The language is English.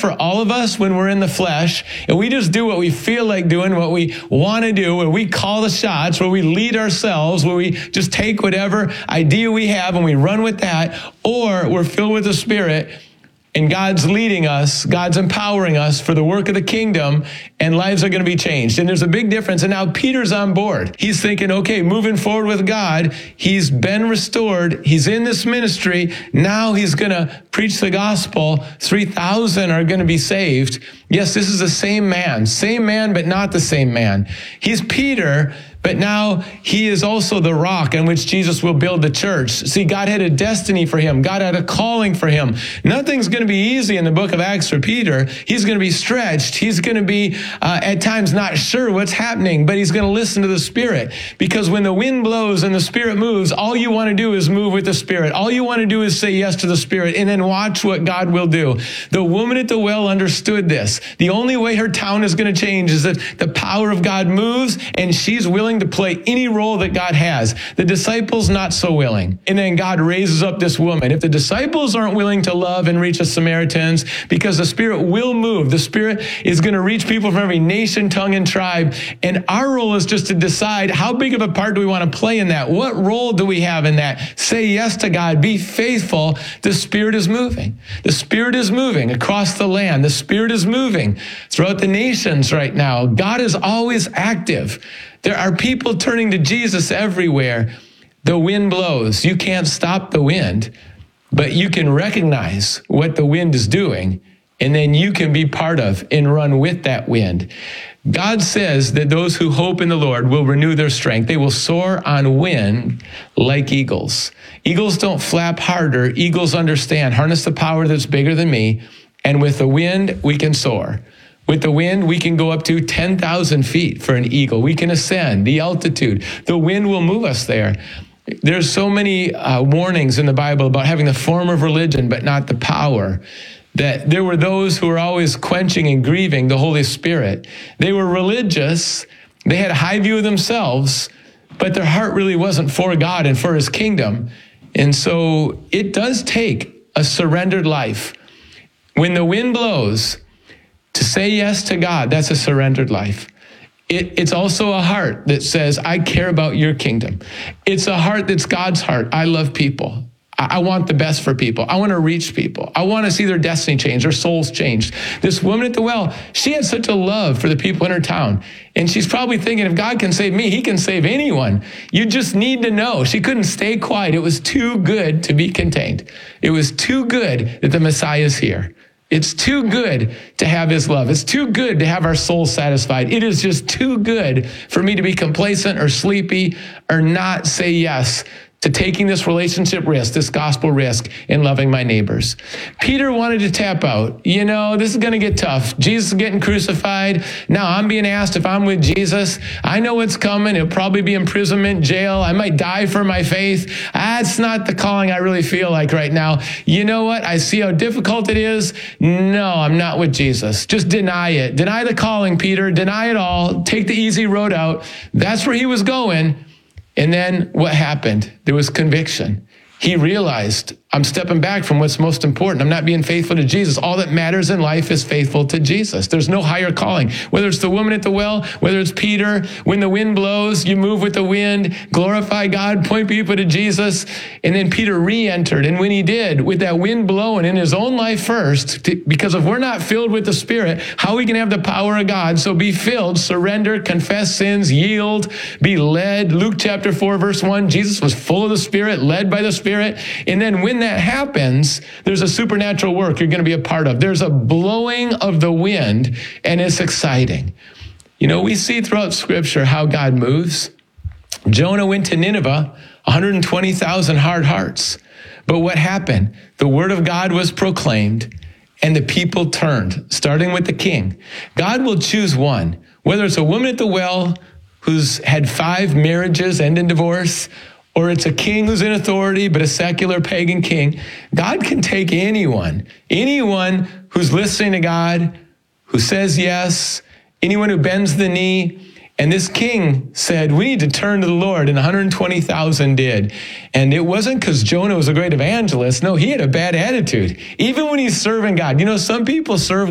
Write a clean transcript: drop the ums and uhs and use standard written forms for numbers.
for all of us when we're in the flesh and we just do what we feel like doing, what we want to do, where we call the shots, where we lead ourselves, where we just take whatever idea we have and we run with that, or we're filled with the Spirit and God's leading us, God's empowering us for the work of the kingdom, and lives are going to be changed. And there's a big difference. And now Peter's on board. He's thinking, okay, moving forward with God, he's been restored. He's in this ministry. Now he's going to preach the gospel. 3,000 are going to be saved. Yes, this is the same man, but not the same man. He's Peter, but now he is also the rock on which Jesus will build the church. See, God had a destiny for him. God had a calling for him. Nothing's going to be easy in the book of Acts for Peter. He's going to be stretched. He's going to be at times not sure what's happening, but he's going to listen to the Spirit. Because when the wind blows and the Spirit moves, all you want to do is move with the Spirit. All you want to do is say yes to the Spirit and then watch what God will do. The woman at the well understood this. The only way her town is going to change is that the power of God moves and she's willing to play any role that God has. The disciples not so willing. And then God raises up this woman. If the disciples aren't willing to love and reach the Samaritans, because the Spirit will move. The Spirit is going to reach people from every nation, tongue, and tribe. And our role is just to decide how big of a part do we want to play in that? What role do we have in that? Say yes to God. Be faithful. The Spirit is moving. The Spirit is moving across the land. The Spirit is moving throughout the nations right now. God is always active. There are people turning to Jesus everywhere. The wind blows. You can't stop the wind, but you can recognize what the wind is doing, and then you can be part of and run with that wind. God says that those who hope in the Lord will renew their strength. They will soar on wind like eagles. Eagles don't flap harder. Eagles understand, harness the power that's bigger than me, and with the wind, we can soar. With the wind, we can go up to 10,000 feet for an eagle. We can ascend the altitude. The wind will move us there. There's so many warnings in the Bible about having the form of religion, but not the power. That there were those who were always quenching and grieving the Holy Spirit. They were religious. They had a high view of themselves, but their heart really wasn't for God and for his kingdom. And so it does take a surrendered life. When the wind blows, to say yes to God, that's a surrendered life. It's also a heart that says, I care about your kingdom. It's a heart that's God's heart. I love people. I want the best for people. I want to reach people. I want to see their destiny change, their souls changed. This woman at the well, she had such a love for the people in her town. And she's probably thinking, if God can save me, he can save anyone. You just need to know. She couldn't stay quiet. It was too good to be contained. It was too good that the Messiah is here. It's too good to have his love. It's too good to have our souls satisfied. It is just too good for me to be complacent or sleepy or not say yes to taking this relationship risk, this gospel risk, in loving my neighbors. Peter wanted to tap out. You know, this is going to get tough. Jesus is getting crucified. Now I'm being asked if I'm with Jesus. I know what's coming. It'll probably be imprisonment, jail. I might die for my faith. That's not the calling I really feel like right now. You know what? I see how difficult it is. No, I'm not with Jesus. Just deny it. Deny the calling, Peter. Deny it all. Take the easy road out. That's where he was going. And then what happened? There was conviction. He realized, I'm stepping back from what's most important. I'm not being faithful to Jesus. All that matters in life is faithful to Jesus. There's no higher calling. Whether it's the woman at the well, whether it's Peter, when the wind blows, you move with the wind, glorify God, point people to Jesus. And then Peter re-entered. And when he did, with that wind blowing in his own life first, because if we're not filled with the Spirit, how are we going to have the power of God? So be filled, surrender, confess sins, yield, be led. Luke chapter 4, verse 1, Jesus was full of the Spirit, led by the Spirit. And then when that happens, there's a supernatural work you're going to be a part of. There's a blowing of the wind, and it's exciting. You know, we see throughout Scripture how God moves. Jonah went to Nineveh, 120,000 hard hearts. But what happened? The word of God was proclaimed, and the people turned, starting with the king. God will choose one, whether it's a woman at the well who's had 5 marriages end in divorce, or it's a king who's in authority, but a secular pagan king. God can take anyone who's listening to God, who says yes, anyone who bends the knee. And this king said, we need to turn to the Lord, and 120,000 did. And it wasn't because Jonah was a great evangelist. No, he had a bad attitude. Even when he's serving God. You know, some people serve